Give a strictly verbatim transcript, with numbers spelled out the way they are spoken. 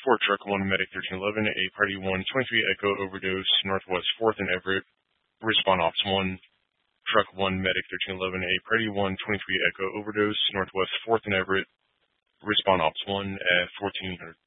four Truck one Medic thirteen eleven, a Party one twenty-three Echo overdose, Northwest fourth and Everett. Respond Ops one. Truck one Medic thirteen eleven, a Party one twenty-three Echo overdose, Northwest fourth and Everett. Respond Ops one at fourteen hundred.